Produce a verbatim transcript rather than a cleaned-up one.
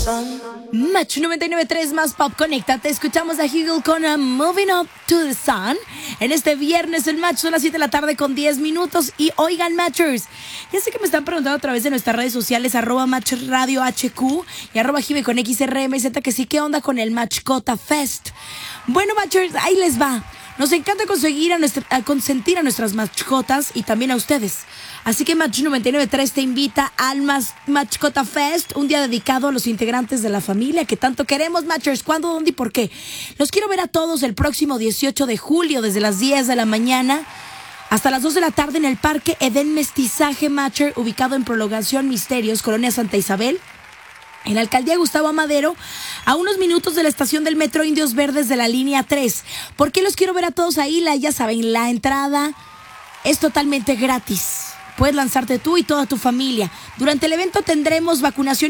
Match noventa y nueve punto tres más Pop Conéctate. Escuchamos a Hugel con uh, Moving Up to the Sun. En este viernes el match son las siete de la tarde con diez minutos. Y oigan, Matchers, ya sé que me están preguntando a través de nuestras redes sociales, arroba Match Radio H Q y arroba Jive con X R M Z, que sí, ¿qué onda con el Matchcota Fest? Bueno, Matchers, ahí les va. Nos encanta conseguir a, nuestra, a consentir a nuestras mascotas y también a ustedes. Así que Match noventa y nueve punto tres te invita al Mas, Matchcota Fest, un día dedicado a los integrantes de la familia que tanto queremos, Matchers. ¿Cuándo, dónde y por qué? Los quiero ver a todos el próximo dieciocho de julio, desde las diez de la mañana hasta las dos de la tarde en el Parque Edén Mestizaje, Matcher, ubicado en Prolongación Misterios, Colonia Santa Isabel, en la alcaldía Gustavo Amadero, a unos minutos de la estación del Metro Indios Verdes de la línea tres. ¿Por qué los quiero ver a todos ahí? La, ya saben, la entrada es totalmente gratis. Puedes lanzarte tú y toda tu familia. Durante el evento tendremos vacunación